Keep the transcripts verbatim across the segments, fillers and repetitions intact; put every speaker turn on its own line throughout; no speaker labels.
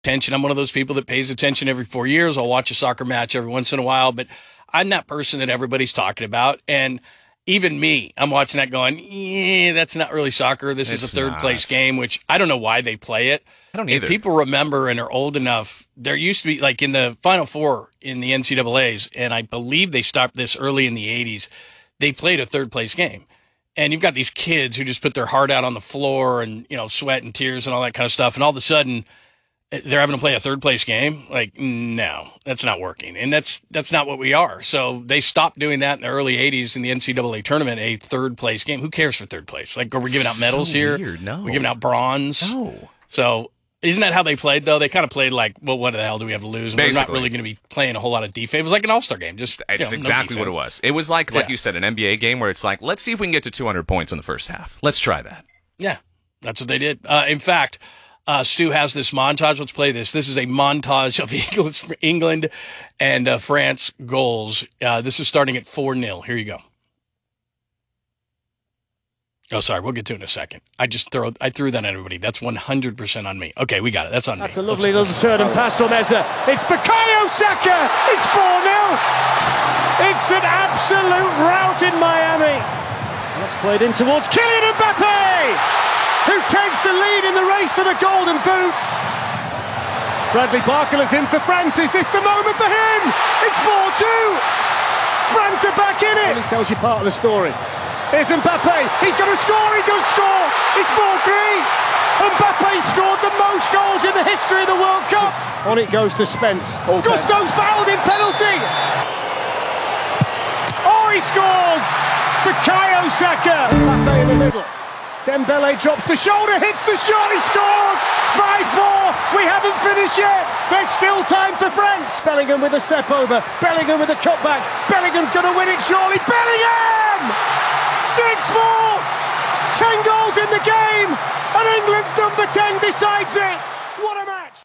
attention. I'm one of those people that pays attention every four years. I'll watch a soccer match every once in a while, but I'm that person that everybody's talking about. And even me, I'm watching that going, yeah, that's not really soccer. This
It's
is a third
not.
place game, which I don't know why they play it.
I don't either.
If people remember and are old enough, there used to be, like in the Final Four in the N C double A's, and I believe they stopped this early in the eighties, they played a third place game. And you've got these kids who just put their heart out on the floor and, you know, sweat and tears and all that kind of stuff. And all of a sudden, they're having to play a third place game. Like, no, that's not working. And that's that's not what we are. So they stopped doing that in the early eighties in the N C double A tournament, a third place game. Who cares for third place? Like, are we giving out medals
so
here?
Weird. No.
We're giving out bronze.
No.
So isn't that how they played, though? They kind of played like, well, what the hell do we have to lose? And we're not
Basically.
really going to be playing a whole lot of defense. It was like an all-star game. Just
It's
you know, no
exactly what it
defense.
was. It was like, like
Yeah.
you said, an N B A game where it's like, let's see if we can get to two hundred points in the first half. Let's try that.
Yeah, that's what they did. Uh, in fact, uh, Stu has this montage. Let's play this. This is a montage of England, England and uh, France goals. Uh, this is starting at four nil. Here you go. Oh, sorry. We'll get to it in a second. I just throw, I threw that at everybody. That's one hundred percent on me. Okay, we got it. That's on
That's
me.
a lovely
Let's-
little turn and pass from Eza. It's Bukayo Saka. It's four nil. It's an absolute rout in Miami. That's played in towards Kylian Mbappe, who takes the lead in the race for the Golden Boot. Bradley Barcola is in for France. Is this the moment for him? It's four two. France are back in it. It tells you part of the story. Here's Mbappe. He's going to score. He does score. It's four three. Mbappe scored the most goals in the history of the World Cup. On it goes to Spence. Okay. Gusto's fouled in penalty. Oh, he scores. Bukayo Saka. Mbappe in the middle. Dembele drops the shoulder, hits the shot, he scores! five four, we haven't finished yet! There's still time for France! Bellingham with a step over, Bellingham with a cutback, Bellingham's going to win it surely, Bellingham! six four! ten goals in the game, and England's number ten decides it! What a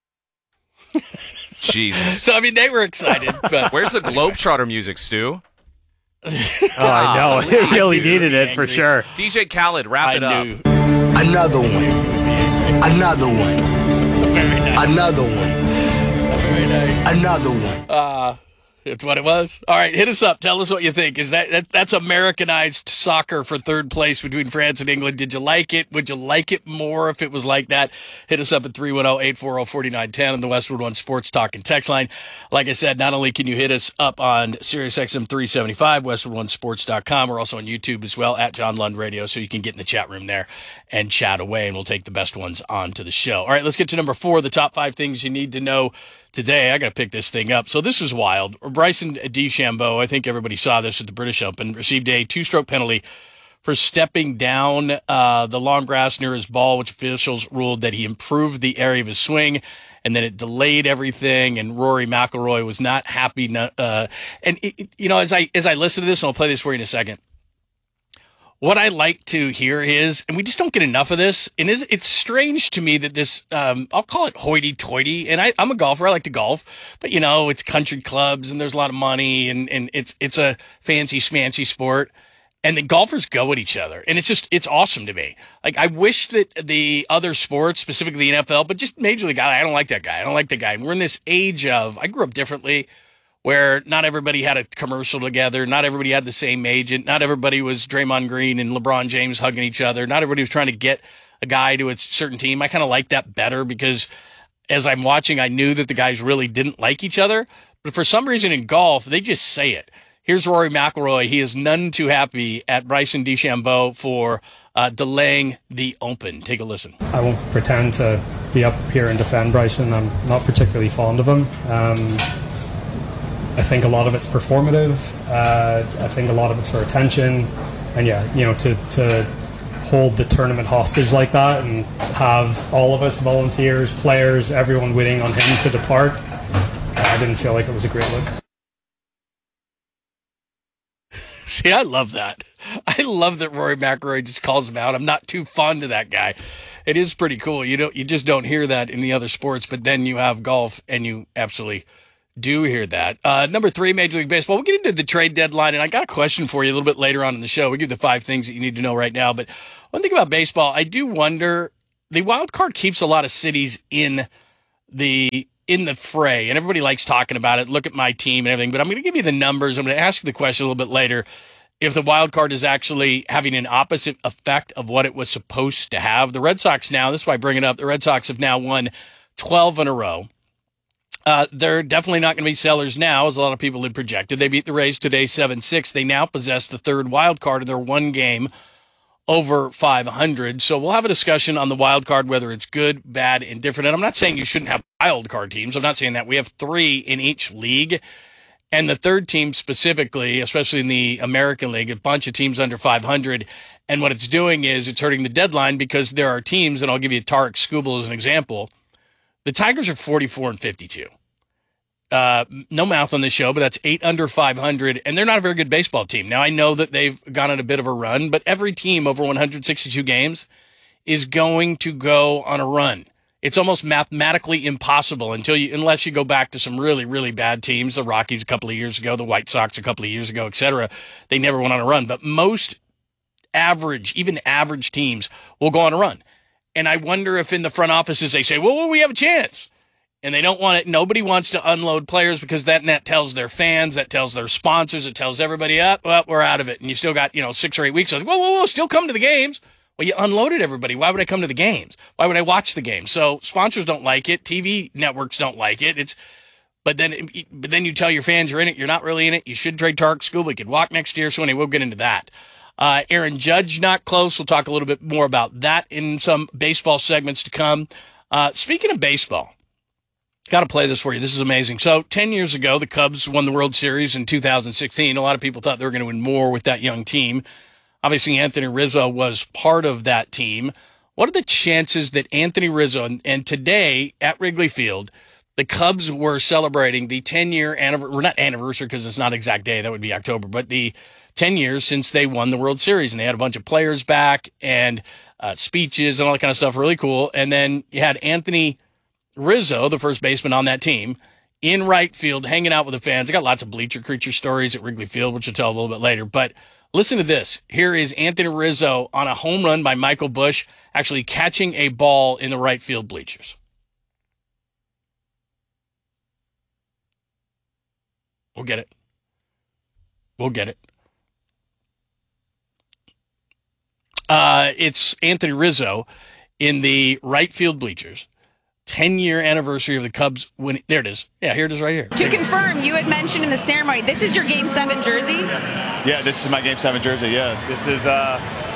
match!
Jesus.
So, I mean, they were excited. But
Where's the Globetrotter music, Stu?
Oh, I know.
I
He really
do
needed
be
it for
angry.
sure.
D J Khaled, wrap
I
it up.
knew.
Another one. Another one.
Very nice.
Another one.
Very nice.
Another one.
Uh, it's what it was. All right, hit us up. Tell us what you think. Is that, that that's Americanized soccer for third place between France and England? Did you like it? Would you like it more if it was like that? Hit us up at three one zero, eight four zero, four nine one zero on the Westwood One Sports Talk and Text line. Like I said, not only can you hit us up on SiriusXM three seventy-five, westwood one sports dot com, we're also on YouTube as well at John Lund Radio, so you can get in the chat room there and chat away, and we'll take the best ones onto the show. All right, let's get to number four, the top five things you need to know today. I got to pick this thing up. So this is wild. Bryson DeChambeau, I think everybody saw this at the British Open, received a two-stroke penalty for stepping down uh, the long grass near his ball, which officials ruled that he improved the area of his swing, and then it delayed everything. And Rory McIlroy was not happy. Not, uh, and it, you know, as I as I listen to this, and I'll play this for you in a second. What I like to hear is, and we just don't get enough of this, and it's, it's strange to me that this, um, I'll call it hoity-toity, and I, I'm a golfer, I like to golf, but, you know, it's country clubs, and there's a lot of money, and, and it's it's a fancy, smancy sport, and the golfers go at each other, and it's just, it's awesome to me. Like, I wish that the other sports, specifically the N F L, but just Major League, I don't like that guy, I don't like that guy. We're in this age of, I grew up differently, where not everybody had a commercial together, not everybody had the same agent, not everybody was Draymond Green and LeBron James hugging each other, not everybody was trying to get a guy to a certain team. I kind of like that better because as I'm watching, I knew that the guys really didn't like each other. But for some reason in golf, they just say it. Here's Rory McIlroy. He is none too happy at Bryson DeChambeau for uh, delaying the Open. Take a listen.
I won't pretend to be up here and defend Bryson. I'm not particularly fond of him. Um, I think a lot of it's performative. Uh, I think a lot of it's for attention. And yeah, you know, to, to hold the tournament hostage like that and have all of us, volunteers, players, everyone waiting on him to depart, I didn't feel like it was a great look.
See, I love that. I love that Rory McIlroy just calls him out. I'm not too fond of that guy. It is pretty cool. You don't, you just don't hear that in the other sports, but then you have golf and you absolutely do hear that. Uh, number three, Major League Baseball. We'll get into the trade deadline, and I got a question for you a little bit later on in the show. We'll give the five things that you need to know right now. But one thing about baseball, I do wonder, the wild card keeps a lot of cities in the in the fray, and everybody likes talking about it. Look at my team and everything, but I'm going to give you the numbers. I'm going to ask you the question a little bit later. If the wild card is actually having an opposite effect of what it was supposed to have. The Red Sox now, this is why I bring it up, the Red Sox have now won twelve in a row. Uh, they're definitely not going to be sellers now, as a lot of people had projected. They beat the Rays today seven six. They now possess the third wild card, and they're one game over five hundred. So we'll have a discussion on the wild card, whether it's good, bad, indifferent. And I'm not saying you shouldn't have wild card teams. I'm not saying that. We have three in each league. And the third team specifically, especially in the American League, a bunch of teams under five hundred. And what it's doing is it's hurting the deadline because there are teams, and I'll give you Tarek Skubal as an example. The Tigers are forty-four and fifty-two. Uh, no mouth on this show, but that's eight under five hundred, and they're not a very good baseball team. Now, I know that they've gone on a bit of a run, but every team over one hundred sixty-two games is going to go on a run. It's almost mathematically impossible until you, unless you go back to some really, really bad teams, the Rockies a couple of years ago, the White Sox a couple of years ago, et cetera. They never went on a run, but most average, even average teams will go on a run. And I wonder if in the front offices they say, well, well we have a chance. And they don't want it. Nobody wants to unload players because that net tells their fans, that tells their sponsors, it tells everybody up, well, we're out of it. And you still got, you know, six or eight weeks. Whoa, whoa, whoa, still come to the games. Well, you unloaded everybody. Why would I come to the games? Why would I watch the games? So sponsors don't like it. T V networks don't like it. It's, but then, but then you tell your fans you're in it. You're not really in it. You should trade Tarek Skubal. You could walk next year. So anyway, we'll get into that. Uh, Aaron Judge, not close. We'll talk a little bit more about that in some baseball segments to come. Uh, speaking of baseball, got to play this for you. This is amazing. So ten years ago, the Cubs won the World Series in two thousand sixteen. A lot of people thought they were going to win more with that young team. Obviously, Anthony Rizzo was part of that team. What are the chances that Anthony Rizzo, and, and today at Wrigley Field, the Cubs were celebrating the ten-year anniversary, well, not anniversary because it's not exact day, that would be October, but the ten years since they won the World Series, and they had a bunch of players back and uh, speeches and all that kind of stuff, really cool. And then you had Anthony Rizzo, the first baseman on that team, in right field, hanging out with the fans. I got lots of bleacher creature stories at Wrigley Field, which I'll tell a little bit later, but listen to this. Here is Anthony Rizzo on a home run by Michael Busch, actually catching a ball in the right field bleachers. We'll get it. We'll get it. Uh, it's Anthony Rizzo in the right field bleachers. ten-year anniversary of the Cubs winning. There it is. Yeah, here it is right here.
To confirm, you had mentioned in the ceremony, this is your Game seven jersey?
Yeah, this is my Game seven jersey, yeah. This is, uh,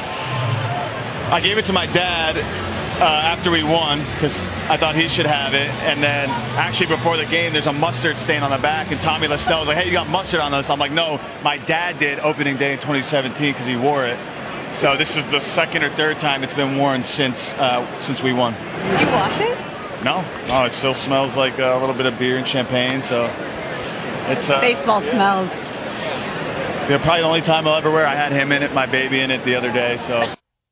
I gave it to my dad uh, after we won because I thought he should have it. And then actually before the game, there's a mustard stain on the back. And Tommy Lestelle was like, hey, you got mustard on this? I'm like, no, my dad did opening day in twenty seventeen because he wore it. So this is the second or third time it's been worn since uh, since we won.
Do you wash it?
No, no, it still smells like a little bit of beer and champagne. So it's uh,
baseball smells.
Yeah, probably the only time I'll ever wear. I had him in it, my baby in it the other day. So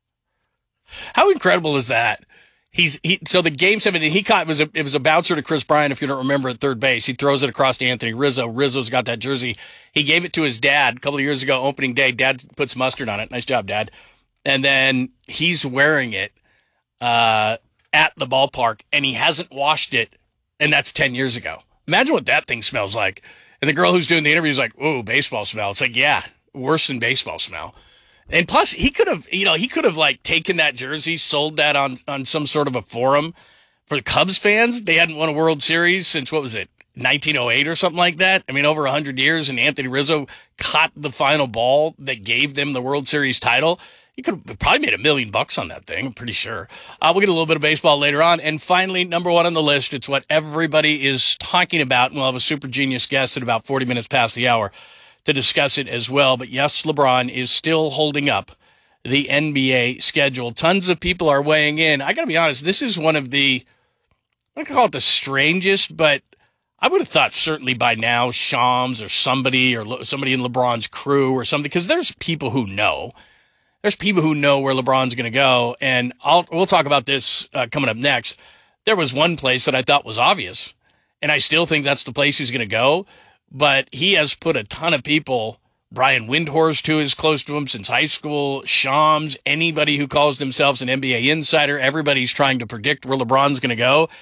how incredible is that? He's he so the Game seven he caught it was a it was a bouncer to Chris Bryant, if you don't remember, at third base. He throws it across to Anthony Rizzo. Rizzo's got that jersey. He gave it to his dad a couple of years ago, opening day. Dad puts mustard on it. Nice job, Dad. And then he's wearing it uh, at the ballpark, and he hasn't washed it, and that's ten years ago. Imagine what that thing smells like. And the girl who's doing the interview is like, "Ooh, baseball smell." It's like, yeah, worse than baseball smell. And plus, he could have, you know, he could have like taken that jersey, sold that on, on some sort of a forum for the Cubs fans. They hadn't won a World Series since, what was it, nineteen oh eight or something like that? I mean, over one hundred years, and Anthony Rizzo caught the final ball that gave them the World Series title. He could have probably made a million bucks on that thing, I'm pretty sure. Uh, we'll get a little bit of baseball later on. And finally, number one on the list, it's what everybody is talking about. And we'll have a super genius guest at about forty minutes past the hour to discuss it as well. But yes, LeBron is still holding up the N B A schedule. Tons of people are weighing in. I got to be honest, this is one of the, I'm not going to call it the strangest, but I would have thought certainly by now Shams or somebody or somebody in LeBron's crew or something, because there's people who know. There's people who know where LeBron's going to go. And I'll, we'll talk about this uh, coming up next. There was one place that I thought was obvious, and I still think that's the place he's going to go. But he has put a ton of people, Brian Windhorst, who is close to him since high school, Shams, anybody who calls themselves an N B A insider, everybody's trying to predict where LeBron's going to go.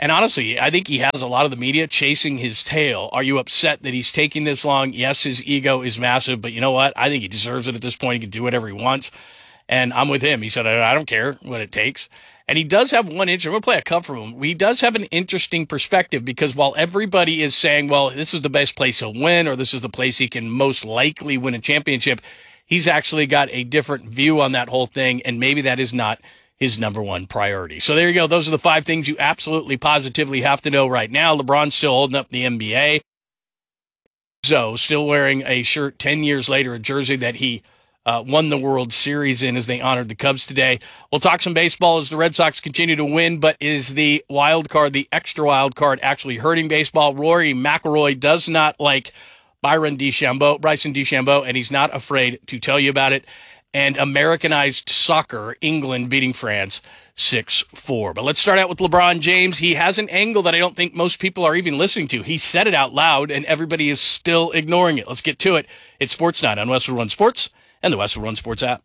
And honestly, I think he has a lot of the media chasing his tail. Are you upset that he's taking this long? Yes, his ego is massive, but you know what? I think he deserves it at this point. He can do whatever he wants. And I'm with him. He said, I don't care what it takes. And he does have one interesting, we're going to play a cut from him. He does have an interesting perspective because while everybody is saying, well, this is the best place he'll win or this is the place he can most likely win a championship, he's actually got a different view on that whole thing. And maybe that is not his number one priority. So there you go. Those are the five things you absolutely positively have to know right now. LeBron's still holding up the N B A. So still wearing a shirt ten years later, a jersey that he uh, won the World Series in as they honored the Cubs today. We'll talk some baseball as the Red Sox continue to win, but is the wild card, the extra wild card, actually hurting baseball? Rory McIlroy does not like Byron DeChambeau, Bryson DeChambeau, and he's not afraid to tell you about it. And Americanized soccer, England beating France six four. But let's start out with LeBron James. He has an angle that I don't think most people are even listening to. He said it out loud, and everybody is still ignoring it. Let's get to it. It's Sports Night on Westwood One Sports and the Westwood One Sports app.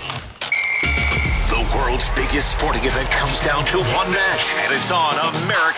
The world's biggest sporting event comes down to one match, and it's on American